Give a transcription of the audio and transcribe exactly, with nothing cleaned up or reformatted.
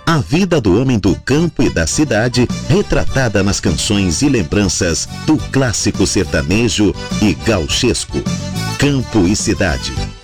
A vida do homem do campo e da cidade, retratada nas canções e lembranças do clássico sertanejo e gauchesco. Campo e Cidade.